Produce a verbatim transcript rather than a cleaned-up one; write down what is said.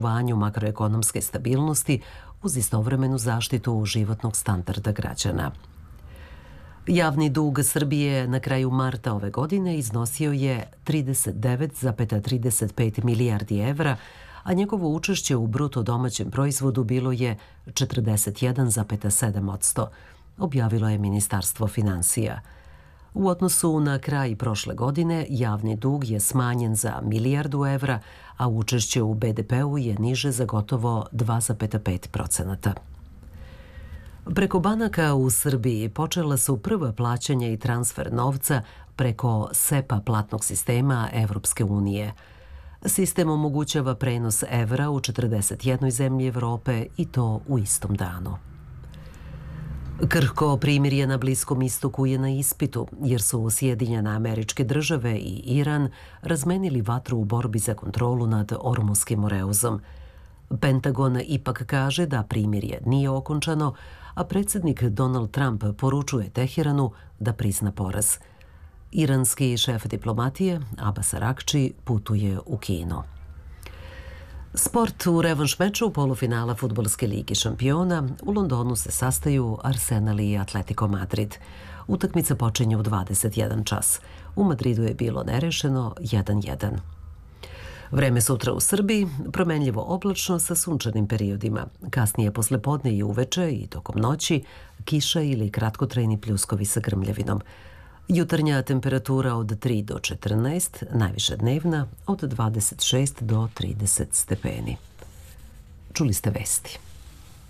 očuvanju makroekonomske stabilnosti uz istovremenu zaštitu životnog standarda građana. Javni dug Srbije na kraju marta ove godine iznosio je trideset devet zarez trideset pet milijardi evra, a njegovo učešće u bruto domaćem proizvodu bilo je četrdeset jedan zarez sedam posto, objavilo je Ministarstvo finansija. U odnosu na kraj prošle godine, javni dug je smanjen za milijardu evra, a učešće u be de peu je niže za gotovo dva zarez pet procenata. Preko banaka u Srbiji počela su prva plaćanja i transfer novca preko SEPA platnog sistema Evropske unije. Sistem omogućava prenos evra u četrdeset jednoj zemlji Evrope i to u istom danu. Krhko primirje na Bliskom istoku je na ispitu, jer su Sjedinjene Američke Države i Iran razmenili vatru u borbi za kontrolu nad Ormuskim moreuzom. Pentagon ipak kaže da primirje nije okončano, a predsjednik Donald Trump poručuje Teheranu da prizna poraz. Iranski šef diplomatije, Abbas Arakči, putuje u Kinu. Sport u revanš meču polufinala Fudbalske lige šampiona u Londonu se sastaju Arsenal i Atletico Madrid. Utakmica počinje u dvadeset jedan čas. U Madridu je bilo nerešeno jedan jedan. Vreme sutra u Srbiji promenljivo oblačno sa sunčanim periodima. Kasnije posle podne i uveče i tokom noći kiša ili kratkotrajni pljuskovi sa grmljavinom. Jutarnja temperatura od tri do četrnaest, najviša dnevna od dvadeset šest do trideset stepeni. Čuli ste vesti.